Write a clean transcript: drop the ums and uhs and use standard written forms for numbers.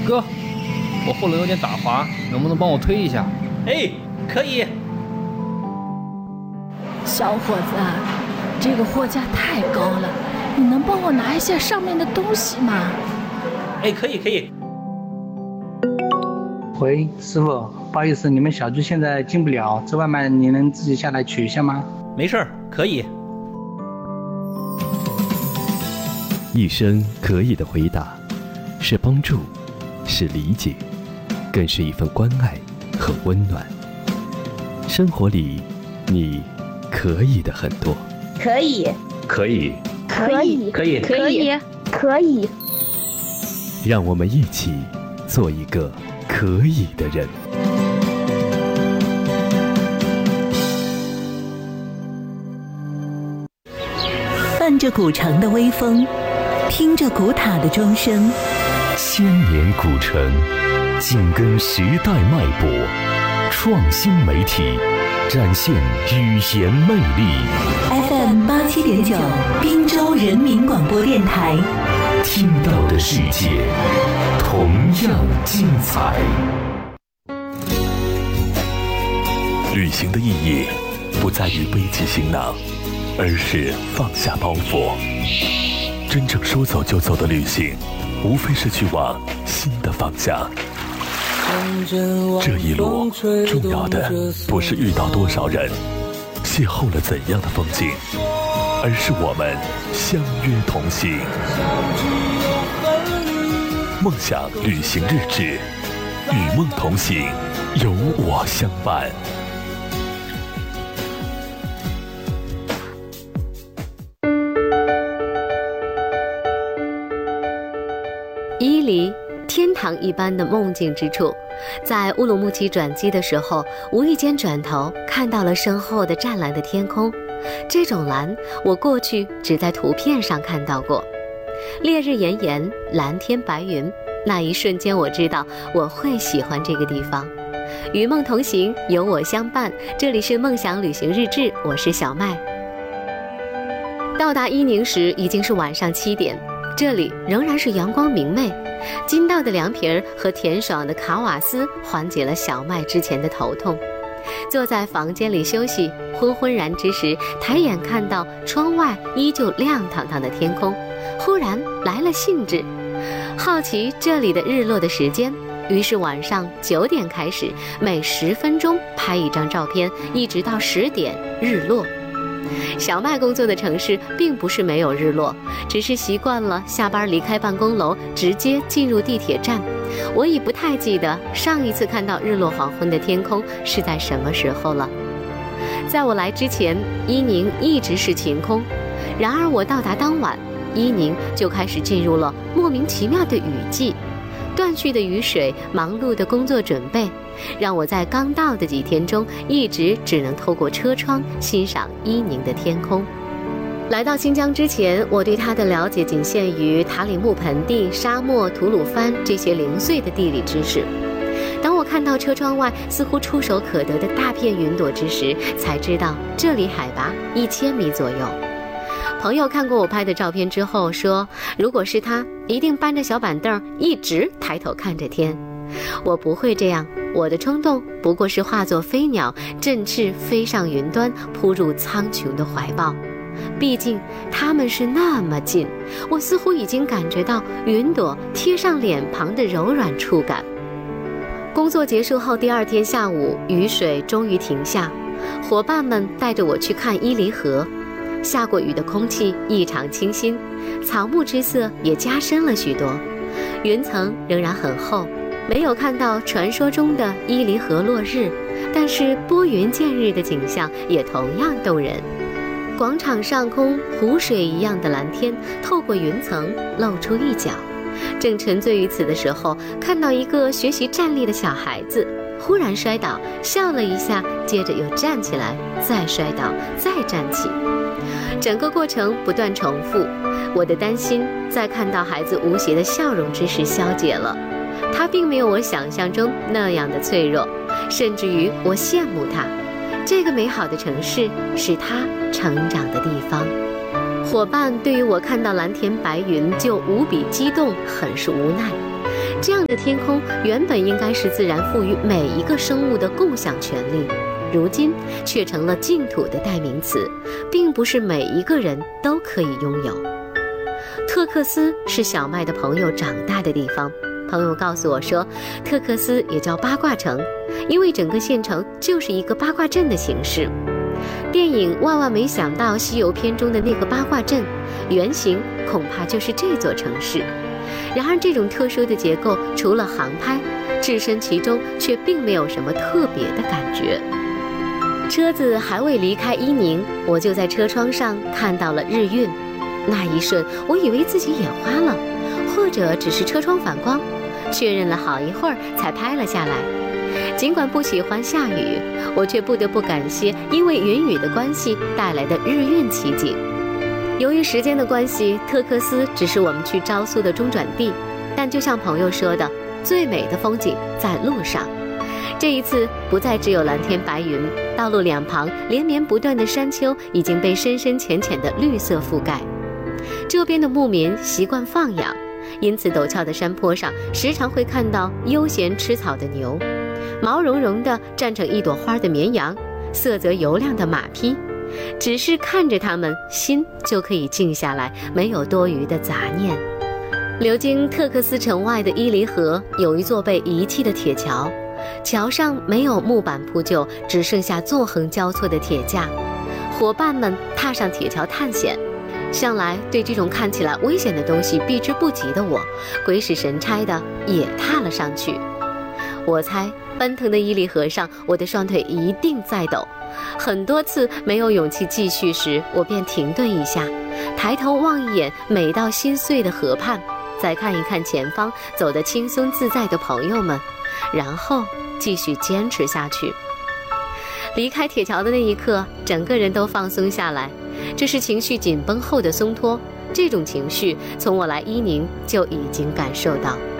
哥，我后轮有点打滑，能不能帮我推一下？ 哎，可以。 小伙子，这个货架太高了，你能帮我拿一下上面的东西吗？ 哎，可以。 喂，师傅，不好意思，你们小区现在进不了，这外卖你能自己下来取一下吗？ 没事儿，可以。 一声可以的回答，是帮助，是理解，更是一份关爱和温暖。生活里，你可以的很多。 可以。 让我们一起做一个可以的人。 伴着古城的微风，听着古塔的钟声， 千年古城，紧跟时代脉搏，创新媒体，展现语言魅力。 FM 87.9，滨州人民广播电台。 听到的世界同样精彩。旅行的意义不在于背起行囊，而是放下包袱。真正说走就走的旅行，无非是去往新的方向。这一路重要的不是遇到多少人，邂逅了怎样的风景，而是我们相约同行。梦想旅行日志，与梦同行，有我相伴。 伊犁，天堂一般的梦境之处。在乌鲁木齐转机的时候，无意间转头看到了身后的湛蓝的天空。这种蓝，我过去只在图片上看到过。烈日炎炎，蓝天白云，那一瞬间我知道我会喜欢这个地方。与梦同行，有我相伴。这里是梦想旅行日志，我是小麦。到达伊宁时已经是晚上7点，这里仍然是阳光明媚。筋道的凉皮儿和甜爽的卡瓦斯缓解了小麦之前的头痛。坐在房间里休息，昏昏然之时，抬眼看到窗外依旧亮堂堂的天空，忽然来了兴致，好奇这里的日落的时间，于是晚上9点开始，每10分钟拍一张照片，一直到10点日落。小麦工作的城市并不是没有日落，只是习惯了下班离开办公楼，直接进入地铁站。我已不太记得上一次看到日落黄昏的天空是在什么时候了。在我来之前，伊宁一直是晴空，然而我到达当晚，伊宁就开始进入了莫名其妙的雨季。断续的雨水，忙碌的工作准备，让我在刚到的几天中一直只能透过车窗欣赏伊宁的天空。来到新疆之前，我对它的了解仅限于塔里木盆地、沙漠、吐鲁番这些零碎的地理知识。当我看到车窗外似乎触手可得的大片云朵之时，才知道这里海拔1000米左右。朋友看过我拍的照片之后说，如果是他，一定搬着小板凳一直抬头看着天。我不会这样，我的冲动不过是化作飞鸟，振翅飞上云端，扑入苍穹的怀抱。毕竟他们是那么近，我似乎已经感觉到云朵贴上脸庞的柔软触感。工作结束后，第2天下午，雨水终于停下，伙伴们带着我去看伊犁河。下过雨的空气异常清新，草木之色也加深了许多，云层仍然很厚，没有看到传说中的伊犁河落日，但是拨云见日的景象也同样动人。广场上空湖水一样的蓝天透过云层露出一角，正沉醉于此的时候，看到一个学习站立的小孩子忽然摔倒，笑了一下，接着又站起来，再摔倒，再站起，整个过程不断重复。我的担心在看到孩子无邪的笑容之时消解了，他并没有我想象中那样的脆弱，甚至于我羡慕他。这个美好的城市是他成长的地方。伙伴对于我看到蓝天白云就无比激动，很是无奈。 这样的天空原本应该是自然赋予每一个生物的共享权利，如今却成了净土的代名词，并不是每一个人都可以拥有。特克斯是小麦的朋友长大的地方，朋友告诉我说，特克斯也叫八卦城，因为整个县城就是一个八卦阵的形式。电影《万万没想到》西游篇中的那个八卦阵，原型恐怕就是这座城市。然而这种特殊的结构，除了航拍，置身其中却并没有什么特别的感觉。车子还未离开伊宁，我就在车窗上看到了日晕。那一瞬，我以为自己眼花了，或者只是车窗反光，确认了好一会儿才拍了下来。尽管不喜欢下雨，我却不得不感谢因为云雨的关系带来的日晕奇景。由于时间的关系，特克斯只是我们去昭苏的中转地，但就像朋友说的，最美的风景在路上。这一次不再只有蓝天白云，道路两旁连绵不断的山丘已经被深深浅浅的绿色覆盖。这边的牧民习惯放养，因此陡峭的山坡上时常会看到悠闲吃草的牛，毛茸茸的站成一朵花的绵羊，色泽油亮的马匹。只是看着它们，心就可以静下来，没有多余的杂念。流经特克斯城外的伊犁河有一座被遗弃的铁桥，桥上没有木板铺就，只剩下纵横交错的铁架。伙伴们踏上铁桥探险，向来对这种看起来危险的东西避之不及的我，鬼使神差的也踏了上去。我猜奔腾的伊犁河上，我的双腿一定在抖。很多次没有勇气继续时，我便停顿一下，抬头望一眼美到心碎的河畔，再看一看前方走得轻松自在的朋友们，然后继续坚持下去。离开铁桥的那一刻，整个人都放松下来，这是情绪紧绷后的松脱。这种情绪从我来伊宁就已经感受到。